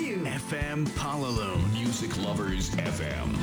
to FM Palaloon Music Lovers FM.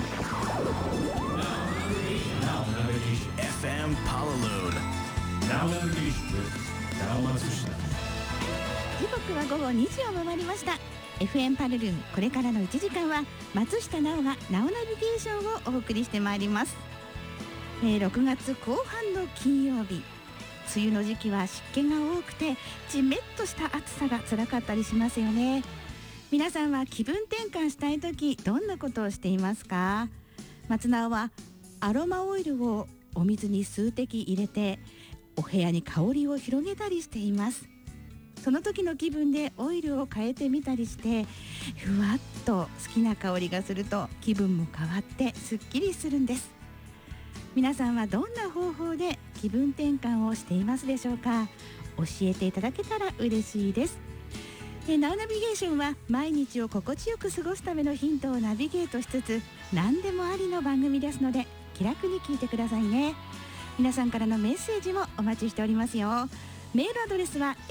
Now navigation. FM Palaloon Now navigation with Nao Matsushita. 時刻は午後2時を回りました。 FM パルルン、これからの1時間は松下奈緒がナオナビゲーションをお送りしてまいります。6月後半の金曜日、梅雨の時期は湿気が多くてじめっとした暑さが辛かったりしますよね。皆さんは気分転換したい時どんなことをしていますか？松直はアロマオイルをお水に数滴入れてお部屋に香りを広げたりしています。その時の気分でオイルを変えてみたりしてふわっと好きな香りがすると気分も変わってすっきりするんです。皆さんはどんな方法で気分転換をしていますでしょうか？教えていただけたら嬉しいです。ナウナビゲーションは毎日を心地よく過ごすためのヒントをナビゲートしつつ何でもありの番組ですので気楽に聞いてくださいね。皆さんからのメッセージもお待ちしておりますよ。メールアドレスは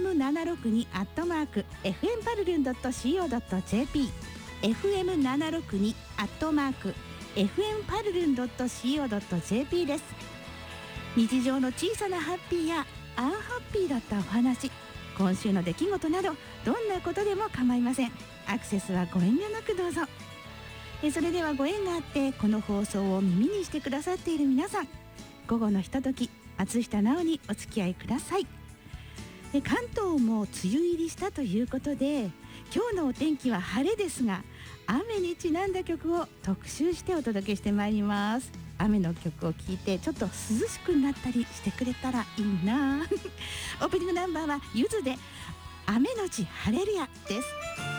fm762@fmparlun.co.jp fm762@fmparlun.co.jp です。日常の小さなハッピーやアンハッピーだったお話、今週の出来事などどんなことでも構いません。アクセスはご遠慮なくどうぞ。それではご縁があってこの放送を耳にしてくださっている皆さん、午後のひととき松下奈緒にお付き合いください。関東も梅雨入りしたということで今日のお天気は晴れですが雨にちなんだ曲を特集してお届けしてまいります。雨の曲を聴いてちょっと涼しくなったりしてくれたらいいなオープニングナンバーはゆずで雨のちハレルヤです。